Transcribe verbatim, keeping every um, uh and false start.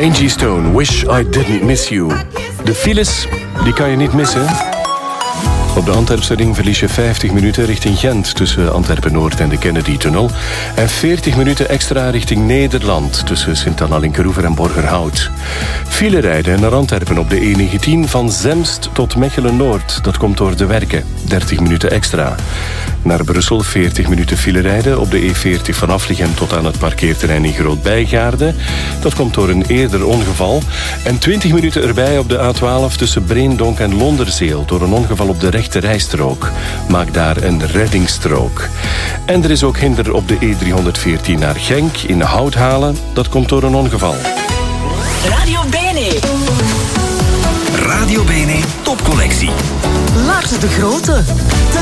Angie Stone, Wish I Didn't Miss You. De files, die kan je niet missen. Op de Antwerpse ring verlies je vijftig minuten richting Gent tussen Antwerpen-Noord en de Kennedy-tunnel. En veertig minuten extra richting Nederland tussen Sint-Anna-Linkeroever en Borgerhout. File rijden naar Antwerpen op de E negentien van Zemst tot Mechelen-Noord. Dat komt door de werken, dertig minuten extra. Naar Brussel veertig minuten file rijden op de E veertig van Afligem tot aan het parkeerterrein in Groot-Bijgaarde. Dat komt door een eerder ongeval. En twintig minuten erbij op de A twaalf tussen Breendonk en Londerzeel door een ongeval op de rechte rijstrook. Maak daar een reddingsstrook. En er is ook hinder op de E driehonderdveertien naar Genk in Houthalen. Dat komt door een ongeval. Radio Bene. Radio Bene topcollectie. Lars de Grote.